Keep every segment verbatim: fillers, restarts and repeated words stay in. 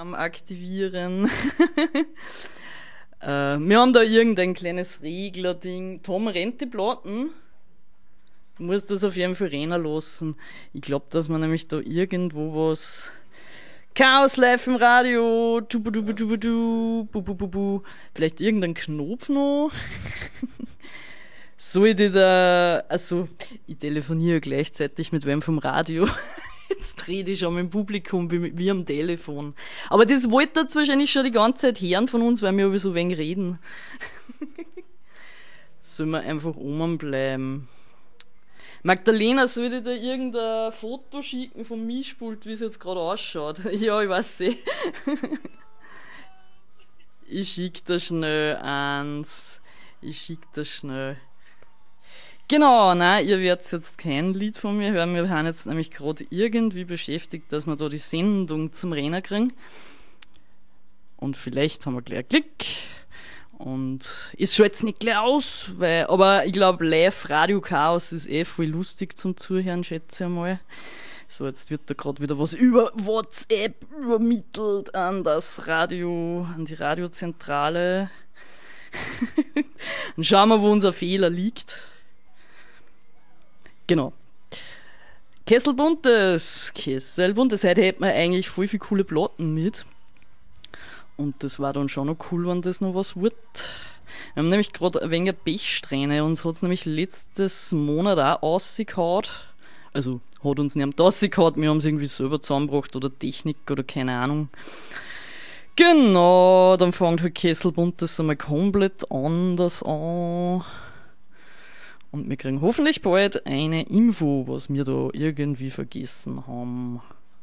Alarm aktivieren. äh, wir haben da irgendein kleines Regler-Ding. Tom, rennt die Platten? Du musst das auf jeden Fall rennen lassen. Ich glaube, dass man nämlich da irgendwo was... Chaos live im Radio. Du, du, du, du, du, bu, bu, bu, bu. Vielleicht irgendein Knopf noch. Soll ich da. Also, ich telefoniere gleichzeitig mit wem vom Radio. Jetzt rede ich schon mit dem Publikum wie, wie am Telefon. Aber das wollt ihr wahrscheinlich schon die ganze Zeit hören von uns, weil wir über so wenig reden. Sollen wir einfach oben bleiben? Magdalena, soll ich dir irgendein Foto schicken vom Mischpult, wie es jetzt gerade ausschaut? Ja, ich weiß eh. Ich schicke dir schnell eins. Ich schicke dir schnell. Genau, nein, ihr werdet jetzt kein Lied von mir hören. Wir haben jetzt nämlich gerade irgendwie beschäftigt, dass wir da die Sendung zum Rennen kriegen. Und vielleicht haben wir gleich Glück. Und es schaut jetzt nicht gleich aus, weil, aber ich glaube, live Radio Chaos ist eh voll lustig zum Zuhören, schätze ich mal. So, jetzt wird da gerade wieder was über WhatsApp übermittelt an das Radio, an die Radiozentrale. Dann schauen wir, wo unser Fehler liegt. Genau. Kesselbuntes, Kesselbuntes, heute hätten wir eigentlich voll viele coole Platten mit. Und das war dann schon noch cool, wenn das noch was wird. Wir haben nämlich gerade ein wenig Pechsträhne. Uns hat es nämlich letztes Monat auch rausgehauen. Also hat uns nicht rausgehauen, wir haben es irgendwie selber zusammengebracht oder Technik oder keine Ahnung. Genau, dann fängt halt Kesselbuntes einmal komplett anders an. Und wir kriegen hoffentlich bald eine Info, was wir da irgendwie vergessen haben.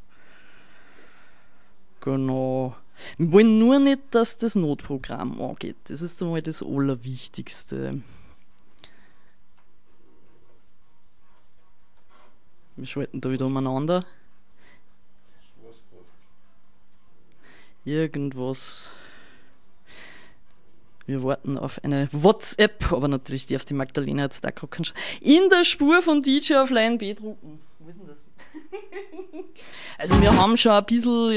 Genau. Wir wollen nur nicht, dass das Notprogramm angeht. Das ist einmal das Allerwichtigste. Wir schalten da wieder umeinander. Irgendwas. Wir warten auf eine WhatsApp, aber natürlich die auf die Magdalena jetzt da gerade keinen Sch- in der Spur von D J auf Line B drucken. Wo ist denn das? Also wir haben schon ein bisschen